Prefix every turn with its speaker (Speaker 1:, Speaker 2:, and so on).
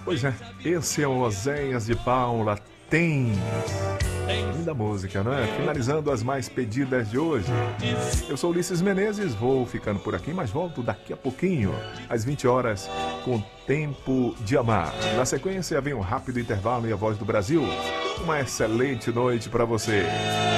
Speaker 1: Pois é, esse é o Oséias de Paula, Tem. Linda música, não é? Finalizando as mais pedidas de hoje. Eu sou Ulisses Menezes, vou ficando por aqui, mas volto daqui a pouquinho, às 20 horas, com Tempo de Amar. Na sequência vem um rápido intervalo e a Voz do Brasil. Uma excelente noite para você.